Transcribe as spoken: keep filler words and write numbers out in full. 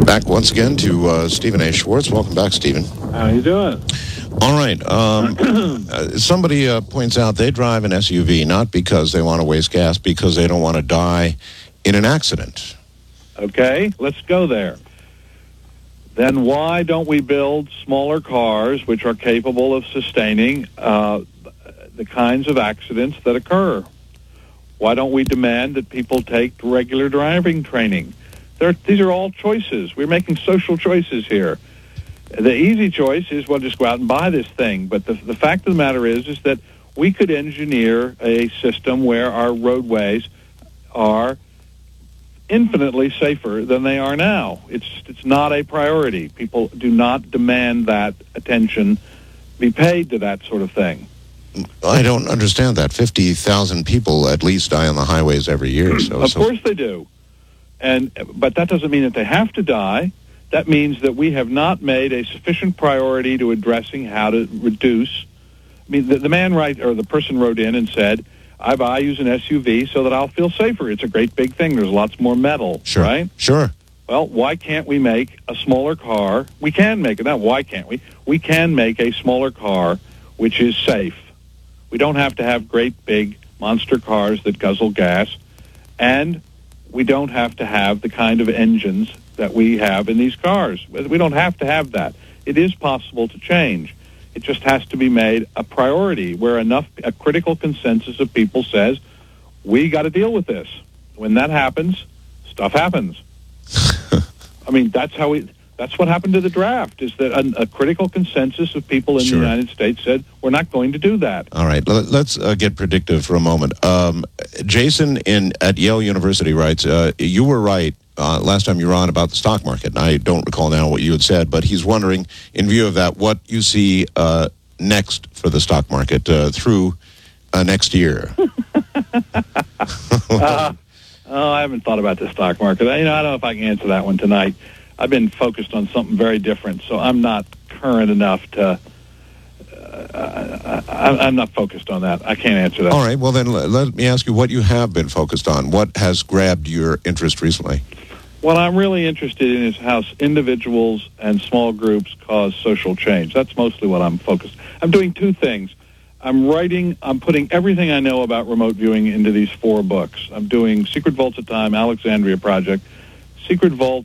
Back once again to uh, Stephen A. Schwartz. Welcome back, Stephen. How you doing? All right. Um, uh, somebody uh, points out they drive an S U V not because they want to waste gas, because they don't want to die in an accident. Okay, let's go there. Then why don't we build smaller cars which are capable of sustaining uh, the kinds of accidents that occur? Why don't we demand that people take regular driving training? There, these are all choices. We're making social choices here. The easy choice is, well, just go out and buy this thing. But the, the fact of the matter is, is that we could engineer a system where our roadways are infinitely safer than they are now. It's it's not a priority. People do not demand that attention be paid to that sort of thing. I don't understand that. fifty thousand people at least die on the highways every year. So, of so. course they do. And but that doesn't mean that they have to die. That means that we have not made a sufficient priority to addressing how to reduce. I mean, the, the man right or the person wrote in and said, I, I use an S U V so that I'll feel safer. It's a great big thing. There's lots more metal, Sure. right? Sure. Well, why can't we make a smaller car? We can make it. Now, why can't we? We can make a smaller car which is safe. We don't have to have great big monster cars that guzzle gas, and we don't have to have the kind of engines that we have in these cars. We don't have to have that. It is possible to change. It just has to be made a priority where enough, a critical consensus of people says, we got to deal with this. When that happens, stuff happens. I mean, that's how we, that's what happened to the draft, is that a, a critical consensus of people in Sure. the United States said, we're not going to do that. All right. Let- Let's uh, get predictive for a moment. Um, Jason in at Yale University writes, uh, you were right uh, last time you were on about the stock market. And I don't recall now what you had said, but he's wondering, in view of that, what you see uh, next for the stock market uh, through uh, next year. uh, oh, I haven't thought about the stock market. You know, I don't know if I can answer that one tonight. I've been focused on something very different, so I'm not current enough to. Uh, I, I'm not focused on that. I can't answer that. All right. Well, then let, let me ask you what you have been focused on. What has grabbed your interest recently? What I'm really interested in is how individuals and small groups cause social change. That's mostly what I'm focused. I'm doing two things. I'm writing, I'm putting everything I know about remote viewing into these four books. I'm doing Secret Vaults of Time, Alexandria Project, Secret Vault